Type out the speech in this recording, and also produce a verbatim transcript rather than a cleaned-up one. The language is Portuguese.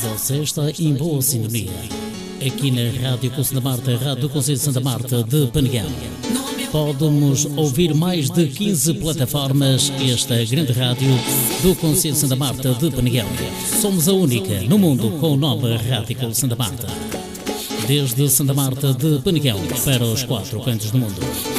Você está em boa sintonia. Aqui na Rádio Conselho da Marta, Rádio do Conselho de Santa Marta de Peneguão. Pode-nos ouvir mais de quinze plataformas. Esta grande rádio do Conselho de Santa Marta de Peneguão. Somos a única no mundo com o nome Rádio Conselho de Santa Marta. Desde Santa Marta de Peneguão para os quatro cantos do mundo.